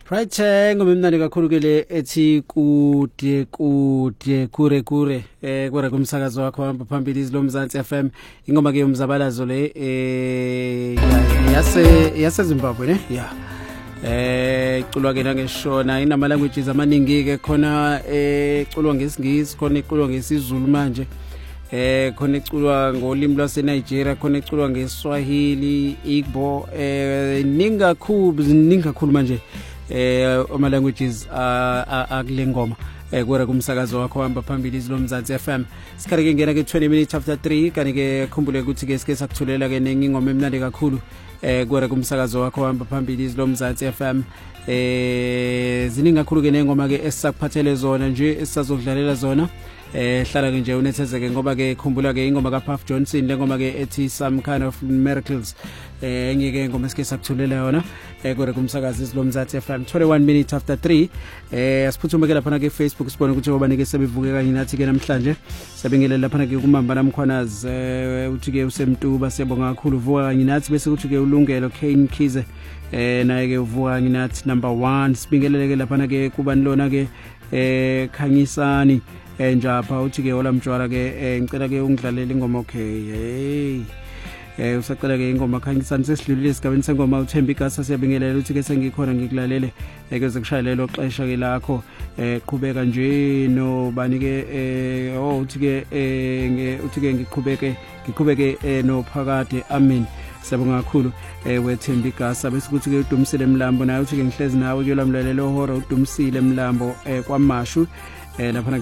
Right, ngomemnandi kakhulu ke le ethi kude kure kwera kumsakazo wakho hamba phambili izilomzansi FM ingoma ke yomzabalazo le yase Zimbabwe ne iculwa ke ngeshona inama languages amaningi ke khona iculwa ngesingisi khona iculwa ngesizulu manje khona iculwa ngolimi lwase Nigeria khona iculwa ngeSwahili Igbo ninga kakhulu manje oma languages akule ngoma kwera kumsakazo wakho hamba phambili izilomzansi FM sikhare ke ngena ke 20 minutes after 3 kanti ke khumbule ukuthi ke sike sakuthulela ke nengingoma emnandi kakhulu kwera kumsakazo wakho hamba phambili izilomzansi FM ziningi kakhulu ke nengoma ke esisakuphathele zona nje esizodlalela zona hlala ke nje unethezeke ngoba ke khumbula ke ingoma kaPuff Johnson lengoma ke ethi Some Kind of Miracles engike ingoma esike sakuthulela yona kwera kumsakazo izilomzansi FM 21 minutes after 3 asiphuthume ke lapha ke Facebook sibone ukuthi ngoba ke sebevuke kanye nathi ke namhlanje sabingelela lapha ke kumamba namkhwanazi uthi ke usemtuba siyabonga kakhulu vuka kanye nathi bese kuthi ke ulungelo Kane Kize naye ke uvuka kanye nathi number 1 sibingelele ke lapha ke kubani lona ke Khanyisani njapha uthi ke ola mjwala ke ngicela ke ungidlalele ingoma okay usacela ke ingoma Khanyisani sesidlulile esigabeni sengoma uThembi Gasa siyabingelela uthi ke sengikhona ngikulalele ekuze kushayelelo xesha ke lakho qhubeka nje no bani ke uthi ke ngiqhubeke no Phakade amen siyabonga kakhulu weThembi Gasa bese kuthi ke uDumisile Mlambo naye uthi ke ngihlezi nawe ke lamlalelo hora uDumisile Mlambo kwaMashu lapha